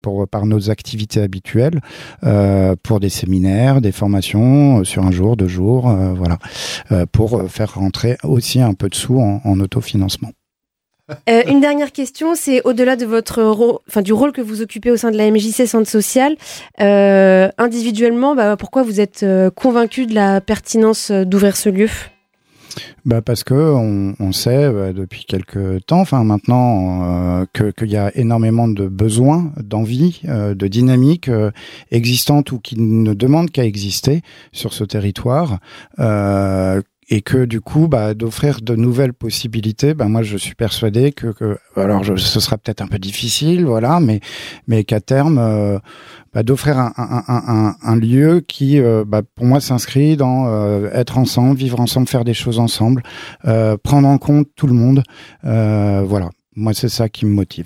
par nos activités habituelles, pour des séminaires, des formations sur 1 jour, 2 jours, voilà, pour faire rentrer aussi un peu de sous en autofinancement. Une dernière question, c'est au-delà de du rôle que vous occupez au sein de la MJC Centre Social, individuellement, pourquoi vous êtes convaincu de la pertinence d'ouvrir ce lieu ? Parce que on sait depuis quelques temps, maintenant, qu'il y a énormément de besoins, d'envie, de dynamique existantes ou qui ne demandent qu'à exister sur ce territoire. Et que du coup, d'offrir de nouvelles possibilités, moi je suis persuadé ce sera peut-être un peu difficile, voilà, mais qu'à terme, d'offrir un lieu qui, pour moi, s'inscrit dans être ensemble, vivre ensemble, faire des choses ensemble, prendre en compte tout le monde, voilà. Moi, c'est ça qui me motive.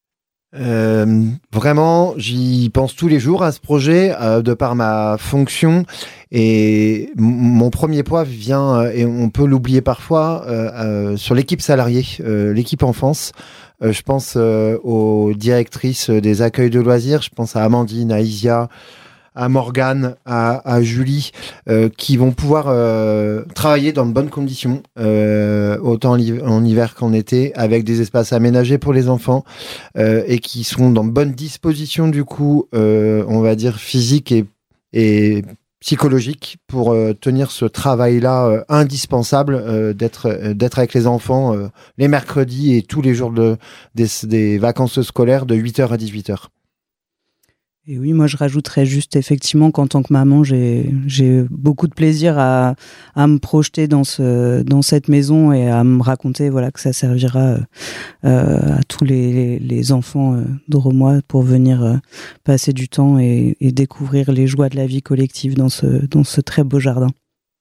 Vraiment, j'y pense tous les jours à ce projet, de par ma fonction, et mon premier poids vient, et on peut l'oublier parfois, sur l'équipe salariée, l'équipe enfance. Je pense aux directrices des accueils de loisirs, je pense à Amandine, à Isia, à Morgane, à Julie, qui vont pouvoir travailler dans de bonnes conditions, autant en hiver qu'en été, avec des espaces aménagés pour les enfants, et qui seront dans de bonnes dispositions, du coup, on va dire physique et psychologique, pour tenir ce travail-là indispensable, d'être avec les enfants les mercredis et tous les jours des vacances scolaires de 8h à 18h. Et oui, moi je rajouterais juste effectivement qu'en tant que maman, j'ai beaucoup de plaisir à me projeter dans cette maison et à me raconter que ça servira à tous les enfants d'Oromois pour venir passer du temps et découvrir les joies de la vie collective dans ce très beau jardin.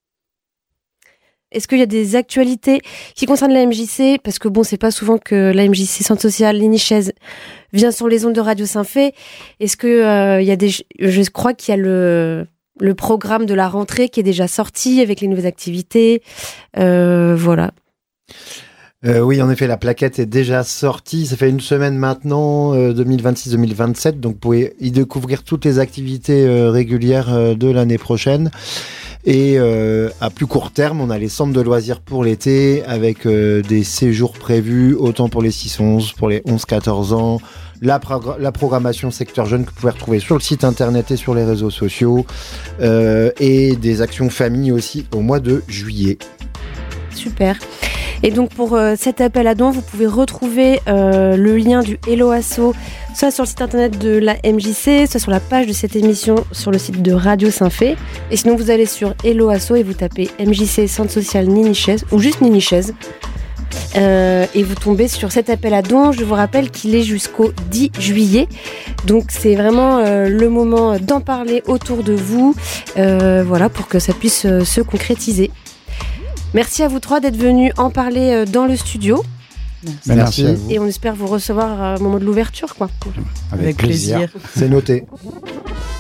Est-ce qu'il y a des actualités qui concernent la MJC ? Parce que c'est pas souvent que la MJC Centre Social Ninichaise vient sur les ondes de Radio Saint-Fé. Est-ce que je crois qu'il y a le programme de la rentrée qui est déjà sorti avec les nouvelles activités. Voilà. Oui, en effet, la plaquette est déjà sortie. Ça fait 1 semaine maintenant, 2026-2027. Donc, vous pouvez y découvrir toutes les activités régulières de l'année prochaine. Et à plus court terme, on a les centres de loisirs pour l'été, avec des séjours prévus, autant pour les 6-11, pour les 11-14 ans, la programmation secteur jeune que vous pouvez retrouver sur le site internet et sur les réseaux sociaux, et des actions famille aussi au mois de juillet. Super. Et donc pour cet appel à dons, vous pouvez retrouver le lien du Hello Asso, soit sur le site internet de la MJC, soit sur la page de cette émission sur le site de Radio Saint-Fé. Et sinon, vous allez sur Hello Asso et vous tapez MJC Centre Social Ninichaise ou juste Ninichaise. Et vous tombez sur cet appel à dons. Je vous rappelle qu'il est jusqu'au 10 juillet. Donc c'est vraiment le moment d'en parler autour de vous, pour que ça puisse se concrétiser. Merci à vous 3 d'être venus en parler dans le studio. Merci à vous. Et on espère vous recevoir au moment de l'ouverture, Avec plaisir. C'est noté.